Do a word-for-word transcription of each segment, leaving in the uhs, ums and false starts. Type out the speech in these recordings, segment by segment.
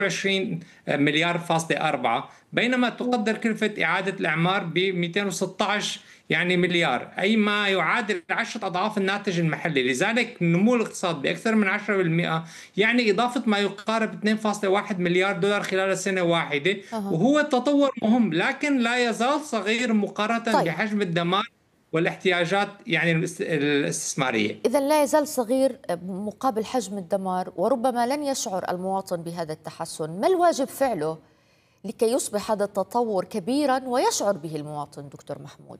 وعشرين مليار فاصلة أربعة، بينما تقدر كلفة إعادة الإعمار ب مئتين وستة عشر يعني مليار، أي ما يعادل عشرة أضعاف الناتج المحلي. لذلك نمو الاقتصاد بأكثر من عشرة بالمئة يعني إضافة ما يقارب اثنين فاصلة واحد مليار دولار خلال سنة واحدة، أها. وهو تطور مهم لكن لا يزال صغير مقارنة طيب، بحجم الدمار والاحتياجات يعني الاستثمارية. إذا لا يزال صغير مقابل حجم الدمار، وربما لن يشعر المواطن بهذا التحسن. ما الواجب فعله لكي يصبح هذا التطور كبيرا ويشعر به المواطن دكتور محمود؟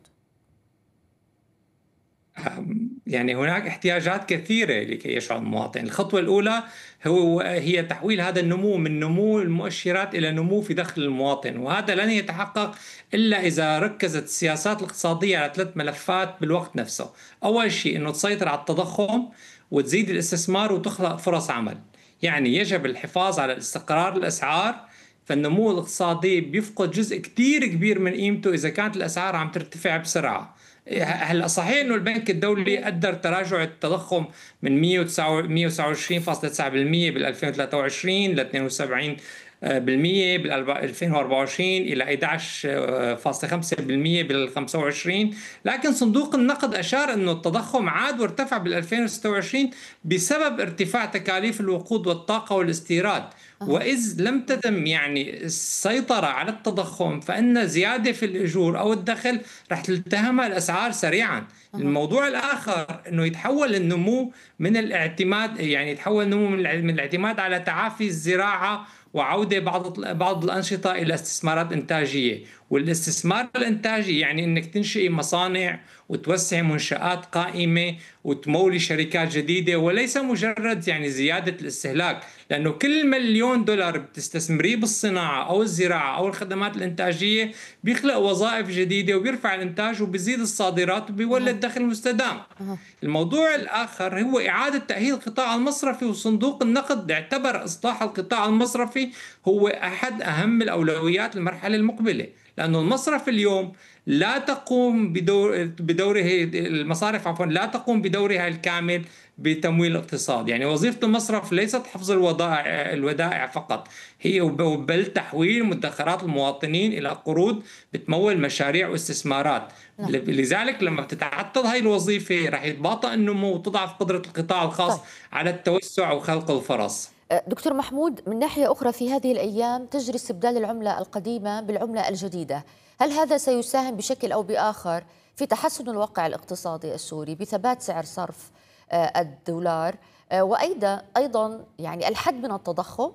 يعني هناك احتياجات كثيرة لكي يشعر المواطن. الخطوة الأولى هو هي تحويل هذا النمو من نمو المؤشرات إلى نمو في دخل المواطن، وهذا لن يتحقق إلا إذا ركزت السياسات الاقتصادية على ثلاث ملفات بالوقت نفسه. أول شيء أنه تسيطر على التضخم وتزيد الاستثمار وتخلق فرص عمل. يعني يجب الحفاظ على استقرار الأسعار، فالنمو الاقتصادي بيفقد جزء كتير كبير من قيمته إذا كانت الأسعار عم ترتفع بسرعة. هلا صحيح انه البنك الدولي قدر تراجع التضخم من مئة وتسعة وعشرين فاصلة تسعة بالمئة بال ألفين وثلاثة وعشرين ل اثنين وسبعين بالمئة بال ألفين وأربعة وعشرين الى أحد عشر فاصلة خمسة بالمئة بال خمسة وعشرين، لكن صندوق النقد اشار انه التضخم عاد وارتفع بال ألفين وستة وعشرين بسبب ارتفاع تكاليف الوقود والطاقة والاستيراد. أها. وإذ لم تتم يعني السيطرة على التضخم فإن زيادة في الأجور أو الدخل رح تلتهمها الأسعار سريعا. أها. الموضوع الآخر أنه يتحول النمو من الاعتماد، يعني يتحول النمو من الاعتماد على تعافي الزراعة وعودة بعض بعض الأنشطة إلى استثمارات إنتاجية. والاستثمار الإنتاجي يعني أنك تنشئي مصانع وتوسعي منشآت قائمة وتمولي شركات جديدة، وليس مجرد يعني زيادة الاستهلاك، لأنه كل مليون دولار بتستثمريه بالصناعة أو الزراعة أو الخدمات الإنتاجية بيخلق وظائف جديدة وبيرفع الإنتاج وبيزيد الصادرات أها. وبيولد دخل مستدام. أها. الموضوع الآخر هو إعادة تأهيل القطاع المصرفي، وصندوق النقد اعتبر إصلاح القطاع المصرفي هو أحد أهم الأولويات المرحلة المقبلة، لأن المصرف اليوم لا تقوم بدور بدوره المصارف عفوا لا تقوم بدورها الكامل بتمويل الاقتصاد. يعني وظيفة المصرف ليست حفظ الودائع الودائع فقط، هي بل تحويل مدخرات المواطنين إلى قروض بتمول مشاريع واستثمارات. نعم. لذلك لما بتتعطل هاي الوظيفة رح يتباطأ النمو وتضعف قدرة القطاع الخاص طيب، على التوسع وخلق الفرص. دكتور محمود، من ناحية أخرى في هذه الأيام تجري استبدال العملة القديمة بالعملة الجديدة. هل هذا سيساهم بشكل أو بآخر في تحسن الواقع الاقتصادي السوري بثبات سعر صرف الدولار وأيضا أيضا يعني الحد من التضخم؟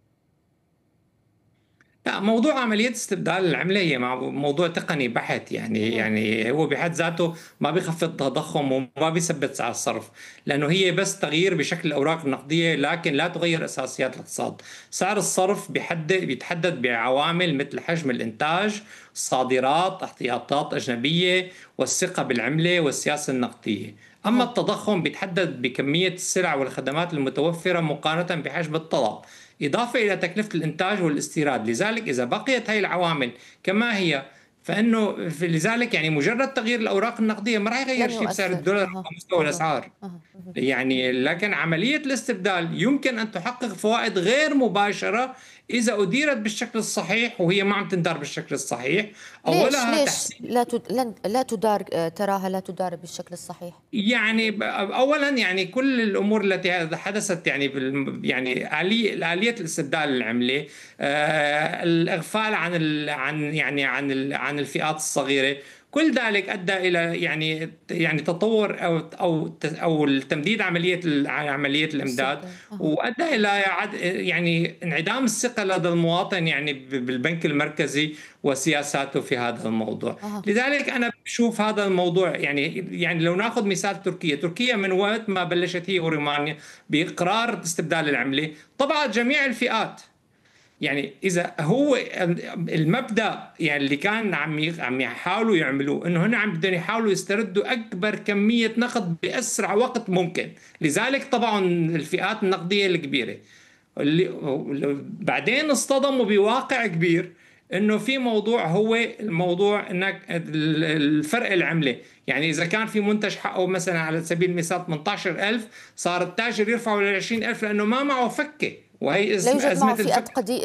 لا، موضوع عملية استبدال العملة هي موضوع تقني بحت، يعني مهم. يعني هو بحد ذاته ما بيخفض التضخم وما بيثبت سعر الصرف، لأنه هي بس تغيير بشكل الأوراق النقدية لكن لا تغير أساسيات الاقتصاد. سعر الصرف بيحدد بيتحدد بعوامل مثل حجم الإنتاج، الصادرات، احتياطات أجنبية، والثقة بالعملة والسياسة النقدية. أما أها. التضخم بيتحدد بكمية السلع والخدمات المتوفرة مقارنة بحجم الطلب، إضافة إلى تكلفة الإنتاج والاستيراد. لذلك إذا بقيت هاي العوامل كما هي فإنه في لذلك يعني مجرد تغيير الأوراق النقدية ما راح يغير لن شيء بسعر يؤثر. الدولار أها. أو مستوى أها. الأسعار. أها. مهم. يعني لكن عملية الاستبدال يمكن أن تحقق فوائد غير مباشرة إذا أديرت بالشكل الصحيح، وهي ما عم تندار بالشكل الصحيح. ليش أولها ليش تحسين، لا تد... لن... لا تدار تراها لا تدار بالشكل الصحيح؟ يعني ب- اولا يعني كل الامور التي حدثت يعني بال يعني آلية آلية الاستبدال العملي، آه الاغفال عن ال عن يعني عن ال عن الفئات الصغيره، كل ذلك ادى الى يعني يعني تطور او او او تمديد عمليه ال- عمليه الامداد، استبدال. أها. وادى الى عد- يعني انعدام الثقه لدى المواطن يعني ب- بالبنك المركزي وسياساته في هذا الموضوع. أها. لذلك انا بشوف هذا الموضوع يعني يعني لو ناخذ مثال تركيا، تركيا من وقت ما بلشت هي ورومانيا باقرار استبدال العمله طبعت جميع الفئات. يعني اذا هو المبدا يعني اللي كان عم عم يحاولوا يعملوه انه هن عم بدهم يحاولوا يستردوا اكبر كميه نقد باسرع وقت ممكن، لذلك طبعا الفئات النقديه الكبيره اللي بعدين اصطدموا بواقع كبير، انه في موضوع هو الموضوع انك الفرق العمله. يعني اذا كان في منتج حقه مثلا على سبيل المثال ثمانية عشر ألف، صار التاجر يرفعه ل عشرين ألف لانه ما معه فكه، وهي لا يوجد أزمة معه فئات الفقر. قدي-